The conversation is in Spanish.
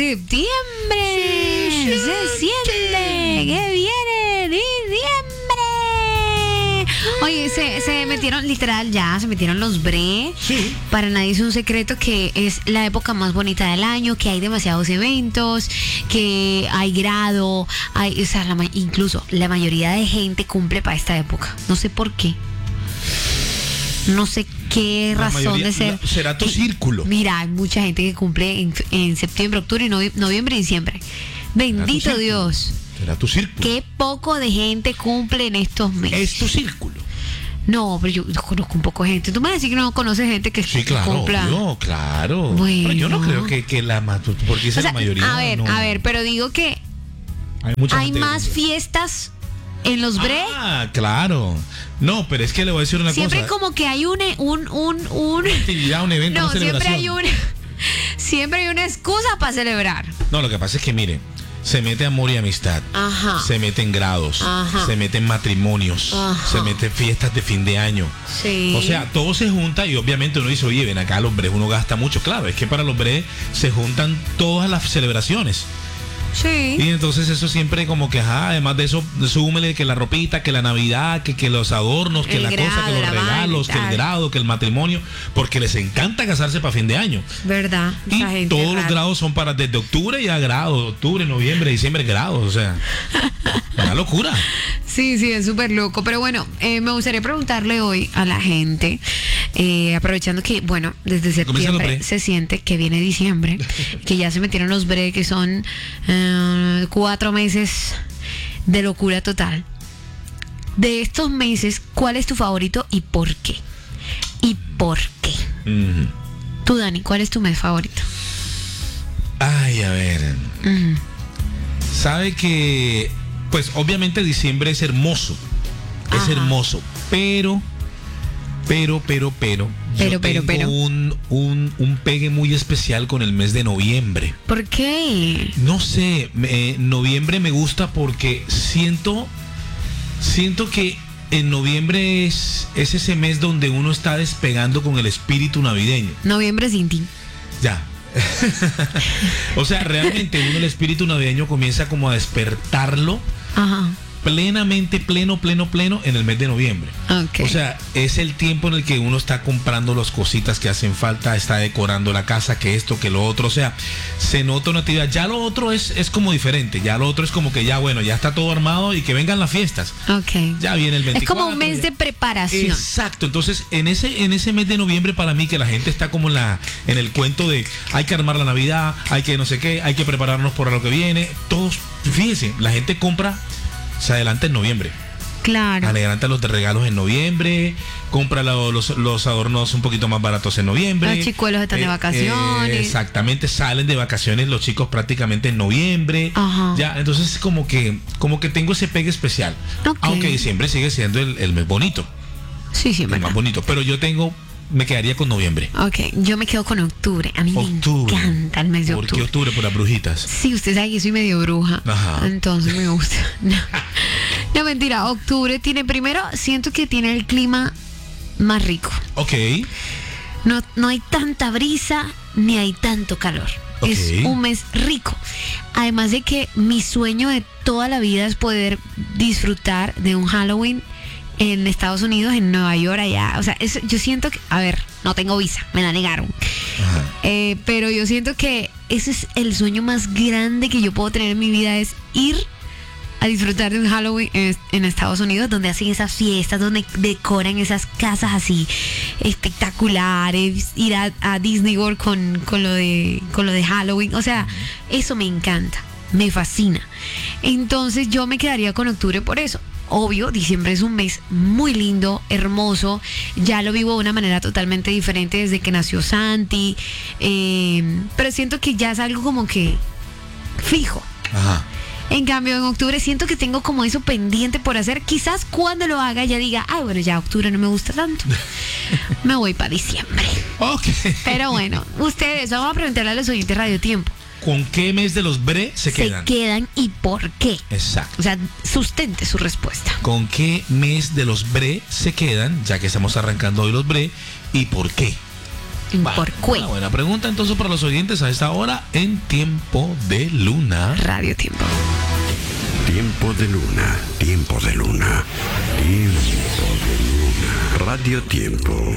septiembre. Se siente que viene diciembre. Oye, se metieron, literal, se metieron los bre. Sí. Para nadie es un secreto que es la época más bonita del año, que hay demasiados eventos, que hay grado, o sea, incluso la mayoría de gente cumple para esta época. No sé por qué. No sé qué razón de ser. Será tu círculo. Mira, hay mucha gente que cumple en septiembre, octubre, noviembre y diciembre. Bendito Dios. Será tu círculo. Qué poco de gente cumple en estos meses. Es tu círculo. No, pero yo conozco un poco de gente. Tú me vas a decir que no conoces gente que cumpla. No, claro. Bueno. Pero yo no creo que porque dice la mayoría. A ver, pero digo que hay más fiestas en los bre. Ah, claro. No, pero es que le voy a decir una siempre cosa. Siempre como que hay un actividad, un evento, una celebración. Siempre hay una excusa para celebrar. No, lo que pasa es que mire, se mete amor y amistad. Ajá. Se meten grados. Ajá. Se meten matrimonios. Ajá. Se meten fiestas de fin de año. Sí. O sea, todo se junta y obviamente uno dice, oye, ven acá, los bre uno gasta mucho. Claro, es que para los bre se juntan todas las celebraciones. Sí. Y entonces eso siempre como que, además de eso, súmele que la ropita, que la Navidad, que los adornos, que la cosa, que los regalos, que el grado, que el matrimonio, porque les encanta casarse para fin de año. ¿Verdad? Y todos los grados son para desde octubre ya grados, octubre, noviembre, diciembre grados, o sea, una locura. Sí, es súper loco. Pero bueno, me gustaría preguntarle hoy a la gente, aprovechando que, bueno, desde septiembre se siente que viene diciembre, que ya se metieron los bre, que son 4 meses de locura total. De estos meses, ¿cuál es tu favorito y por qué? ¿Y por qué? Tú, Dani, ¿cuál es tu mes favorito? Ay, a ver. Sabe que, pues obviamente diciembre es hermoso. Es hermoso, pero yo tengo un pegue muy especial con el mes de noviembre. ¿Por qué? No sé, noviembre me gusta porque siento que en noviembre es ese mes donde uno está despegando con el espíritu navideño. Noviembre sin ti. Ya. O sea, realmente uno el espíritu navideño comienza como a despertarlo. Ajá. Plenamente, pleno en el mes de noviembre. Okay. O sea, es el tiempo en el que uno está comprando las cositas que hacen falta, está decorando la casa, que esto, que lo otro. O sea, se nota una actividad. Ya lo otro es como diferente. Ya lo otro es como que ya está todo armado y que vengan las fiestas. Okay. Ya viene el 24. Es como un mes de preparación. Exacto. Entonces, en ese mes de noviembre, para mí, que la gente está como en el cuento de hay que armar la Navidad, hay que no sé qué, hay que prepararnos para lo que viene. Todos, fíjense, la gente se adelanta en noviembre. Claro. Adelanta los de regalos en noviembre, compra los adornos un poquito más baratos en noviembre. Los chicuelos están de vacaciones. Exactamente, salen de vacaciones los chicos prácticamente en noviembre. Ajá. Ya, entonces como que tengo ese pegue especial. Okay. Aunque diciembre sigue siendo el mes bonito. Sí, el más bonito. Pero me quedaría con noviembre. Ok, yo me quedo con octubre. A mí me encanta el mes de octubre. ¿Por qué octubre? Por las brujitas. Sí, usted sabe que soy medio bruja. Ajá. Entonces me gusta. No, mentira. Octubre siento que tiene el clima más rico. Ok. No hay tanta brisa ni hay tanto calor. Okay. Es un mes rico. Además de que mi sueño de toda la vida es poder disfrutar de un Halloween en Estados Unidos, en Nueva York, allá. O sea, yo siento que, a ver, no tengo visa, me la negaron. Pero yo siento que ese es el sueño más grande que yo puedo tener en mi vida, es ir a disfrutar de un Halloween en Estados Unidos, donde hacen esas fiestas, donde decoran esas casas así espectaculares, ir a Disney World con lo de Halloween. O sea, eso me encanta, me fascina. Entonces yo me quedaría con octubre por eso. Obvio, diciembre es un mes muy lindo, hermoso. Ya lo vivo de una manera totalmente diferente desde que nació Santi. Pero siento que ya es algo como que fijo. Ajá. En cambio, en octubre siento que tengo como eso pendiente por hacer. Quizás cuando lo haga ya diga, bueno, ya octubre no me gusta tanto. Me voy para diciembre. Ok. Pero bueno, ustedes, vamos a preguntarle a los oyentes Radio Tiempo. ¿Con qué mes de los bre se quedan? Se quedan y por qué. Exacto. O sea, sustente su respuesta. ¿Con qué mes de los bre se quedan? Ya que estamos arrancando hoy los bre. ¿Y por qué? ¿Por qué? Una buena pregunta entonces para los oyentes a esta hora en Tiempo de Luna. Radio Tiempo. Tiempo de Luna, Tiempo de Luna, Tiempo de Luna. Radio Tiempo.